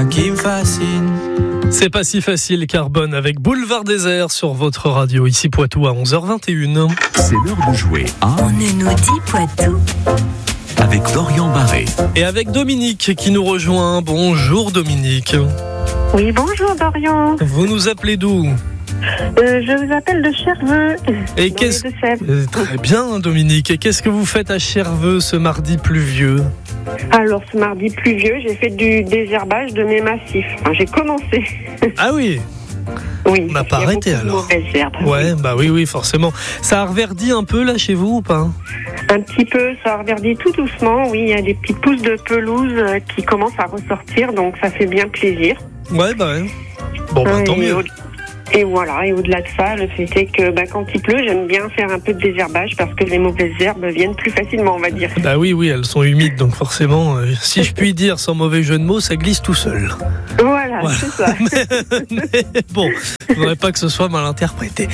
ça qui me fascine. C'est pas si facile, Carbone avec Boulevard Désert sur votre radio, ici Poitou à 11h21. C'est l'heure de jouer à On ne nous dit Poitou. avec Dorian Barré. Et avec Dominique qui nous rejoint. Bonjour Dominique. Oui, bonjour Dorian. Vous nous appelez d'où ? Je vous appelle de Cherveux. Et dans qu'est-ce les Deux-Sèvres. Très bien Dominique. Et qu'est-ce que vous faites à Cherveux ce mardi pluvieux ? Alors, ce mardi pluvieux, j'ai fait du désherbage de mes massifs. Enfin, j'ai commencé. Ah oui. Oui. On n'a pas il y a arrêté beaucoup de alors. mauvaises herbes. Ouais, bah oui, forcément. Ça a reverdit un peu là chez vous ou pas ? Un petit peu, ça reverdit tout doucement. Oui, il y a des petites pousses de pelouse qui commencent à ressortir, donc ça fait bien plaisir. Ouais, bah ouais. Bon, bah tant mieux. Et voilà, et au-delà de ça, le fait est que quand il pleut, j'aime bien faire un peu de désherbage parce que les mauvaises herbes viennent plus facilement, on va dire. Bah oui, elles sont humides, donc forcément, si je puis dire sans mauvais jeu de mots, ça glisse tout seul. Voilà. C'est ça. mais bon, je voudrais pas que ce soit mal interprété.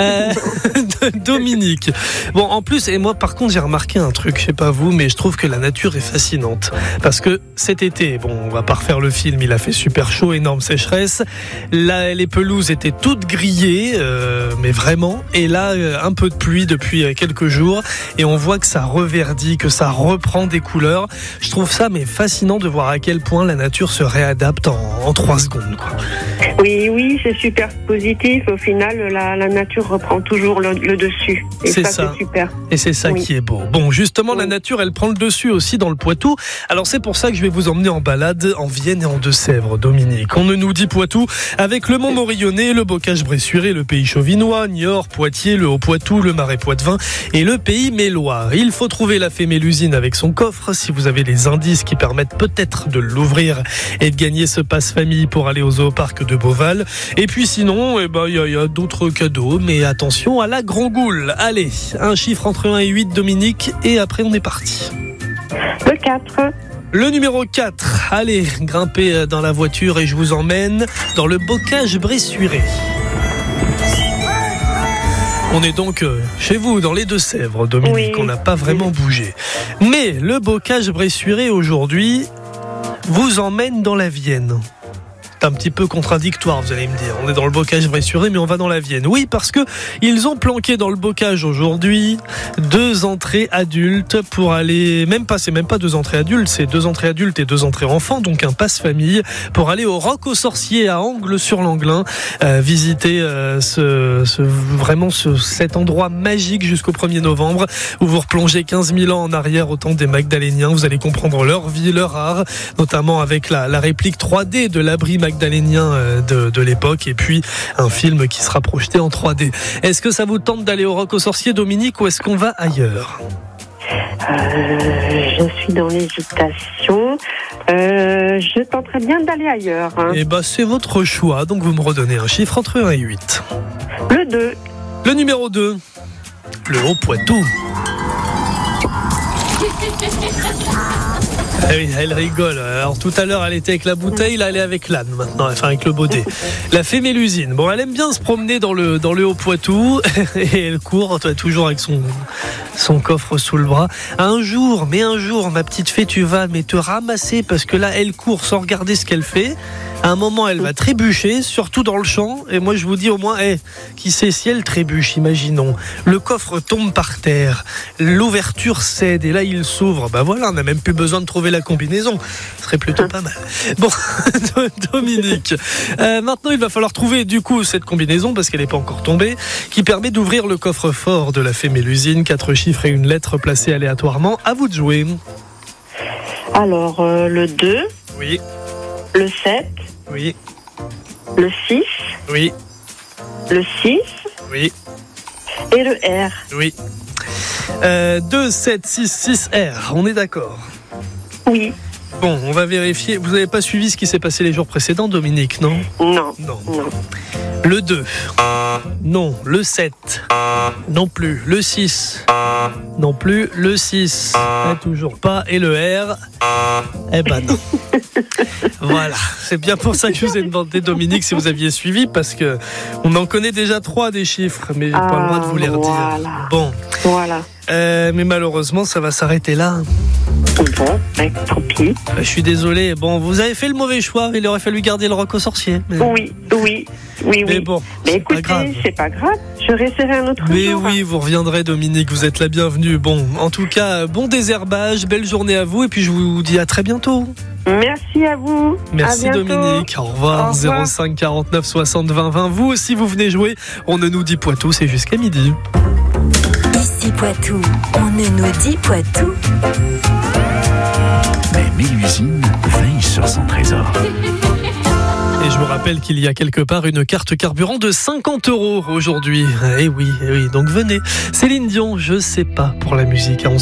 Dominique. Bon, en plus, et moi par contre, j'ai remarqué un truc, je sais pas vous, mais je trouve que la nature est fascinante. Parce que cet été, bon, on va pas refaire le film, il a fait super chaud, énorme sécheresse. Là, les pelouses étaient toutes grillées, mais vraiment. Et là, un peu de pluie depuis quelques jours, et on voit que ça reverdit, que ça reprend des couleurs. Je trouve ça mais fascinant de voir à quel point la nature se réadapte en 3 secondes, quoi. Oui, c'est super positif. Au final, la nature reprend toujours le dessus. Et c'est c'est super. Et c'est ça qui est beau. Bon, justement, la nature, elle prend le dessus aussi dans le Poitou. Alors, c'est pour ça que je vais vous emmener en balade en Vienne et en Deux-Sèvres, Dominique. On ne nous dit Poitou avec le Mont-Morillonnais, le Bocage-Bressuire, le Pays Chauvinois, Niort, Poitiers, le Haut-Poitou, le Marais Poitevin et le Pays Mélois. Il faut trouver la fée Mélusine avec son coffre. Si vous avez les indices qui permettent peut-être de l'ouvrir et de gagner ce passe-famille pour aller au zooparc de Beauval. Et puis sinon, il y a d'autres cadeaux, mais attention à la grand-goule. Allez, un chiffre entre 1 et 8, Dominique, et après on est parti. Le 4. Le numéro 4. Allez, grimpez dans la voiture et je vous emmène dans le Bocage-Bressuire. On est donc chez vous, dans les Deux-Sèvres, Dominique. On n'a pas vraiment bougé. Mais le Bocage-Bressuire, aujourd'hui, vous emmène dans la Vienne. Un petit peu contradictoire, vous allez me dire. On est dans le Bocage-Bressuire, mais on va dans la Vienne. Oui, parce que ils ont planqué dans le bocage aujourd'hui 2 entrées adultes pour aller, c'est même pas 2 entrées adultes, c'est 2 entrées adultes et 2 entrées enfants, donc un passe-famille pour aller au Roc aux Sorciers à Angles-sur-Langlin, visiter cet endroit magique jusqu'au 1er novembre où vous replongez 15 000 ans en arrière au temps des Magdaléniens. Vous allez comprendre leur vie, leur art, notamment avec la réplique 3D de l'abri magdalénien de l'époque, et puis un film qui sera projeté en 3D. Est-ce que ça vous tente d'aller au Roc aux Sorciers, Dominique, ou est-ce qu'on va ailleurs ? Je suis dans l'hésitation. Je tenterais bien d'aller ailleurs. Eh ben, c'est votre choix, donc vous me redonnez un chiffre entre 1 et 8. Le 2. Le numéro 2. Le Haut-Poitou. Ah oui, elle rigole. Alors tout à l'heure elle était avec la bouteille, là elle est avec l'âne maintenant, enfin avec le baudet. La fée Mélusine. Bon, elle aime bien se promener dans le Haut-Poitou et elle court toujours avec son coffre sous le bras. Un jour, ma petite fée, tu vas te ramasser parce que là elle court sans regarder ce qu'elle fait. À un moment, elle va trébucher, surtout dans le champ. Et moi, je vous dis au moins, qui sait si elle trébuche, imaginons. Le coffre tombe par terre, l'ouverture cède, et là, il s'ouvre. Voilà, on n'a même plus besoin de trouver la combinaison. Ce serait plutôt pas mal. Bon, Dominique, maintenant, il va falloir trouver, du coup, cette combinaison, parce qu'elle n'est pas encore tombée, qui permet d'ouvrir le coffre-fort de la fée Mélusine. 4 chiffres et une lettre placée aléatoirement. À vous de jouer. Alors, le 2. Oui. Le 7. Oui. Le 6. Oui. Le 6. Oui. Et le R. Oui. 2, 7, 6, 6 R. On est d'accord ? Oui. Bon, on va vérifier. Vous n'avez pas suivi ce qui s'est passé les jours précédents, Dominique, non ? Non. Le 2. Non. Le 7. Non plus. Le 6. Non plus. Le 6. Toujours pas. Et le R. Non. Voilà. C'est bien pour ça que je vous ai demandé, Dominique, si vous aviez suivi, parce que on en connaît déjà 3 des chiffres, mais j'ai pas le droit de vous les redire. Voilà. Bon. Voilà. Mais malheureusement, ça va s'arrêter là. Bon, tant pis. Je suis désolé. Bon, vous avez fait le mauvais choix. Il aurait fallu garder le rock aux sorciers. Mais... Oui. Mais bon, mais écoutez, c'est pas grave. Je réessayerai un autre mais jour. oui, vous reviendrez, Dominique. Vous êtes la bienvenue. Bon, en tout cas, bon désherbage, belle journée à vous. Et puis, je vous dis à très bientôt. Merci à vous. Merci, à bientôt. Dominique. Au revoir. 05 49 60 20 20. Vous aussi, vous venez jouer. On ne nous dit Poitou, c'est jusqu'à midi. Ici Poitou, on ne nous dit Poitou. Mais Mélusine veille sur son trésor. Et je vous rappelle qu'il y a quelque part une carte carburant de 50 € aujourd'hui. Eh oui. Donc venez. Céline Dion, je sais pas pour la musique à 11h.